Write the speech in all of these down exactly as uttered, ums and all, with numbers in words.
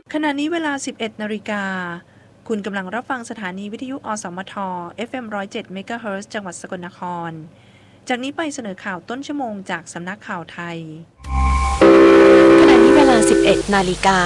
ขณะนี้เวลา สิบเอ็ด นาฬิกาคุณกำลังรับฟังสถานีวิทยุอสมท เอฟ เอ็ม หนึ่งศูนย์เจ็ด เมกะเฮิรตซ์ จังหวัดสกลนครจากนี้ไปเสนอข่าวต้นชั่วโมงจากสำนักข่าวไทยขณะนี้เวลา สิบเอ็ด นาฬิกา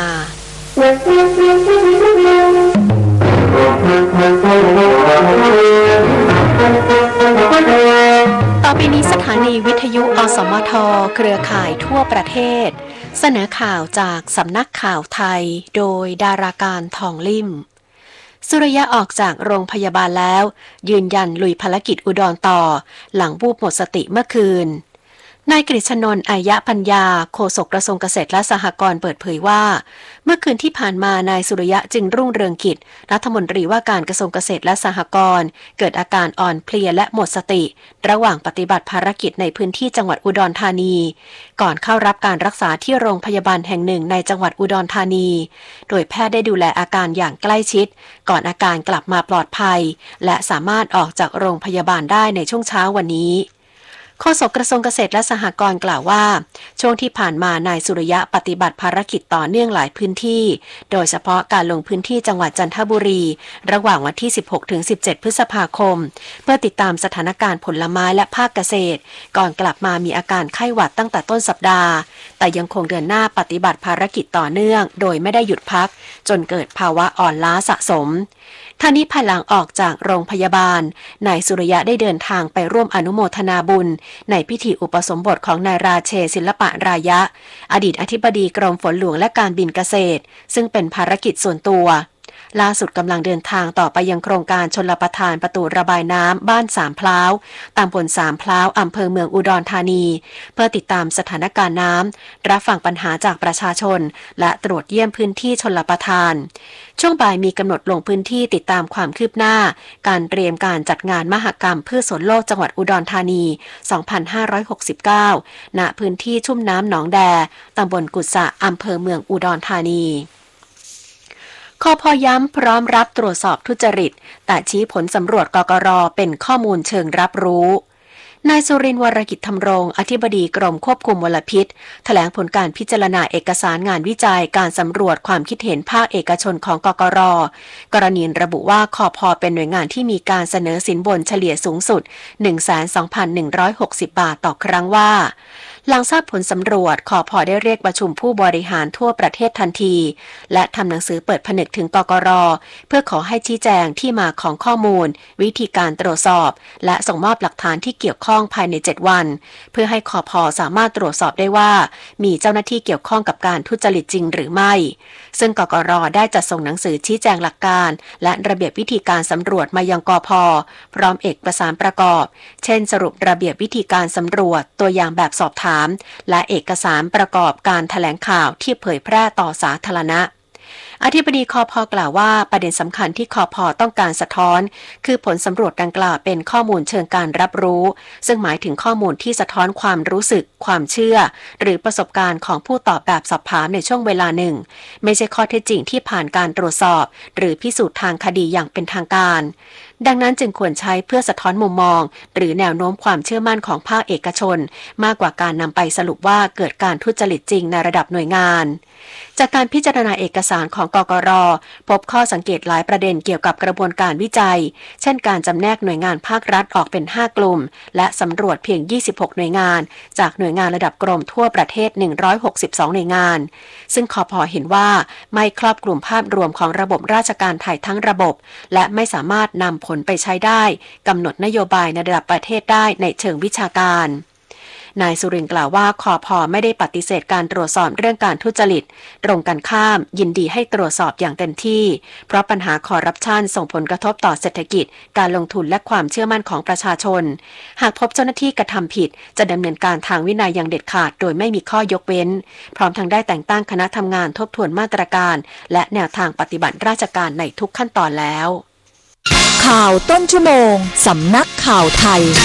ต่อไปนี้สถานีวิทยุอสมทเครือข่ายทั่วประเทศเสนอข่าวจากสำนักข่าวไทยโดยดาราการทองลิ่มสุริยะออกจากโรงพยาบาลแล้วยืนยันลุยภารกิจอุดรต่อหลังวูบหมดสติเมื่อคืนนายกฤษณนท์อายะปัญญาโฆษกกระทรวงเกษตรและสหกรณ์เปิดเผยว่าเมื่อคืนที่ผ่านมานายสุริยะจึงรุ่งเรืองกิจรัฐมนตรีว่าการกระทรวงเกษตรและสหกรณ์เกิดอาการอ่อนเพลียและหมดสติระหว่างปฏิบัติภารกิจในพื้นที่จังหวัดอุดรธานีก่อนเข้ารับการรักษาที่โรงพยาบาลแห่งหนึ่งในจังหวัดอุดรธานีโดยแพทย์ได้ดูแลอาการอย่างใกล้ชิดก่อนอาการกลับมาปลอดภัยและสามารถออกจากโรงพยาบาลได้ในช่วงเช้าวันนี้โฆษกกระทรวงเกษตรและสหกรณ์กล่าวว่าช่วงที่ผ่านมานายสุริยะปฏิบัติภารกิจต่อเนื่องหลายพื้นที่โดยเฉพาะการลงพื้นที่จังหวัดจันทบุรีระหว่างวันที่ สิบหกถึงสิบเจ็ด พฤษภาคมเพื่อติดตามสถานการณ์ผลไม้และภาคเกษตรก่อนกลับมามีอาการไข้หวัดตั้งแต่ต้นสัปดาห์แต่ยังคงเดินหน้าปฏิบัติภารกิจต่อเนื่องโดยไม่ได้หยุดพักจนเกิดภาวะอ่อนล้าสะสมท่านี้ภายหลังออกจากโรงพยาบาลนายสุริยะได้เดินทางไปร่วมอนุโมทนาบุญในพิธีอุปสมบทของนายราเชศิลปะรายะอดีตอธิบดีกรมฝนหลวงและการบินเกษตรซึ่งเป็นภารกิจส่วนตัวล่าสุดกำลังเดินทางต่อไปยังโครงการชลประทานประตูระบายน้ำบ้านสามพร้าวตำบลสามพร้าวอำเภอเมืองอุดรธานีเพื่อติดตามสถานการณ์น้ำรับฟังปัญหาจากประชาชนและตรวจเยี่ยมพื้นที่ชลประทานช่วงบ่ายมีกำหนดลงพื้นที่ติดตามความคืบหน้าการเตรียมการจัดงานมหกรรมพืชสวนโลกจังหวัดอุดรธานี สองพันห้าร้อยหกสิบเก้า ณ พื้นที่ชุ่มน้ำหนองแดตำบลกุษะอำเภอเมืองอุดรธานีคพ.ย้ำพร้อมรับตรวจสอบทุจริตแต่ชี้ผลสำรวจกกร.เป็นข้อมูลเชิงรับรู้นายสุรินทร์วรกิจธรรมรงค์อธิบดีกรมควบคุมมลพิษแถลงผลการพิจารณาเอกสารงานวิจัยการสำรวจความคิดเห็นภาคเอกชนของกกร.กรณีระบุว่าคพ.เป็นหน่วยงานที่มีการเสนอสินบนเฉลี่ยสูงสุด หนึ่งแสนสองพันหนึ่งร้อยหกสิบ บาทต่อครั้งว่าหลังทราบผลสำรวจคพ.ได้เรียกประชุมผู้บริหารทั่วประเทศทันทีและทำหนังสือเปิดผนึกถึงกกร.เพื่อขอให้ชี้แจงที่มาของข้อมูลวิธีการตรวจสอบและส่งมอบหลักฐานที่เกี่ยวข้องภายในเจ็ดวันเพื่อให้คพ.สามารถตรวจสอบได้ว่ามีเจ้าหน้าที่เกี่ยวข้องกับการทุจริตจริงหรือไม่ซึ่งกกร.ได้จัดส่งหนังสือชี้แจงหลักการและระเบียบวิธีการสำรวจมายังกพ.พร้อมเอกสารประกอบเช่นสรุประเบียบวิธีการสำรวจตัวอย่างแบบสอบถามและเอกสารประกอบการแถลงข่าวที่เผยแพร่ต่อสาธารณะอธิบดีคพ.กล่าวว่าประเด็นสำคัญที่คพ.ต้องการสะท้อนคือผลสำรวจดังกล่าวเป็นข้อมูลเชิงการรับรู้ซึ่งหมายถึงข้อมูลที่สะท้อนความรู้สึกความเชื่อหรือประสบการณ์ของผู้ตอบแบบสอบถามในช่วงเวลาหนึ่งไม่ใช่ข้อเท็จจริงที่ผ่านการตรวจสอบหรือพิสูจน์ทางคดีอย่างเป็นทางการดังนั้นจึงควรใช้เพื่อสะท้อนมุมมองหรือแนวโน้มความเชื่อมั่นของภาคเอกชนมากกว่าการนำไปสรุปว่าเกิดการทุจริตจริงในระดับหน่วยงานจากการพิจารณาเอกสารของกกร.พบข้อสังเกตหลายประเด็นเกี่ยวกับกระบวนการวิจัยเช่นการจำแนกหน่วยงานภาครัฐออกเป็นห้ากลุ่มและสำรวจเพียงยี่สิบหกหน่วยงานจากหน่วยงานระดับกรมทั่วประเทศหนึ่งร้อยหกสิบสองหน่วยงานซึ่งคพ.เห็นว่าไม่ครอบคลุมภาพรวมของระบบราชการไทยทั้งระบบและไม่สามารถนำผลไปใช้ได้กำหนดนโยบายในระดับประเทศได้ในเชิงวิชาการนายสุรินทร์กล่าวว่าคพ.ไม่ได้ปฏิเสธการตรวจสอบเรื่องการทุจริตตรงกันข้ามยินดีให้ตรวจสอบอย่างเต็มที่เพราะปัญหาคอร์รัปชันส่งผลกระทบต่อเศรษฐกิจการลงทุนและความเชื่อมั่นของประชาชนหากพบเจ้าหน้าที่กระทำผิดจะดำเนินการทางวินัยอย่างเด็ดขาดโดยไม่มีข้อยกเว้นพร้อมทั้งได้แต่งตั้งคณะทำงานทบทวนมาตรการและแนวทางปฏิบัติราชการในทุกขั้นตอนแล้วข่าวต้นชั่วโมงสำนักข่าวไทย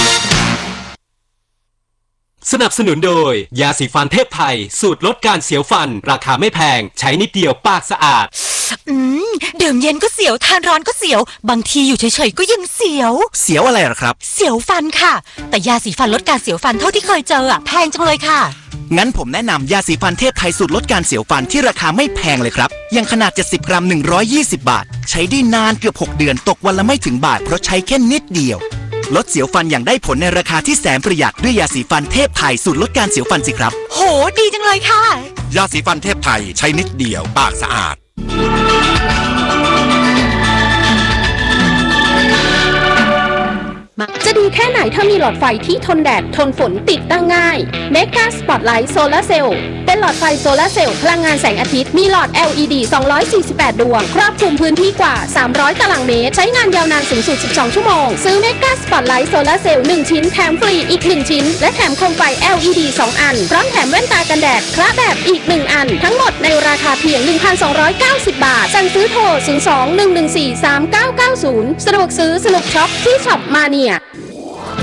สนับสนุนโดยยาสีฟันเทพไทยสูตรลดการเสียวฟันราคาไม่แพงใช้นิดเดียวปากสะอาดอืมดื่มเย็นก็เสียวทานร้อนก็เสียวบางทีอยู่เฉยๆก็ยังเสียวเสียวอะไรหรอครับเสียวฟันค่ะแต่ยาสีฟันลดการเสียวฟันเท่าที่เคยเจออะแพงจังเลยค่ะงั้นผมแนะนำยาสีฟันเทพไทยสูตรลดการเสียวฟันที่ราคาไม่แพงเลยครับอย่างขนาดเจ็ดสิบกรัมหนึ่งร้อยยี่สิบบาทใช้ได้นานเกือบหกเดือนตกวันละไม่ถึงบาทเพราะใช้แค่นิดเดียวลดเสียวฟันอย่างได้ผลในราคาที่แสนประหยัดด้วยยาสีฟันเทพไทยสูตรลดการเสียวฟันสิครับโหดีจังเลยค่ะยาสีฟันเทพไทยใช้นิดเดียวปากสะอาดจะดีแค่ไหนถ้ามีหลอดไฟที่ทนแดดทนฝนติดตั้งง่าย Mega Spotlight Solar Cell เป็นหลอดไฟโซลาร์เซลล์พลังงานแสงอาทิตย์มีหลอด แอล อี ดี สองร้อยสี่สิบแปด ดวงครอบคลุมพื้นที่กว่าสามร้อยตารางเมตรใช้งานยาวนานสูงสุดสิบสองชั่วโมงซื้อ Mega Spotlight Solar Cell หนึ่งชิ้นแถมฟรีอีกหนึ่งชิ้นและแถมโคมไฟ แอล อี ดี สองอันพร้อมแถมแว่นตากันแดดคละแบบอีกหนึ่งอันทั้งหมดในราคาเพียง หนึ่งพันสองร้อยเก้าสิบ บาทสั่งซื้อโทรศูนย์ สอง หนึ่ง หนึ่ง สี่ สาม เก้า เก้า ศูนย์สะดวกซื้อสนุกช็อปที่ช็อปมาเนีย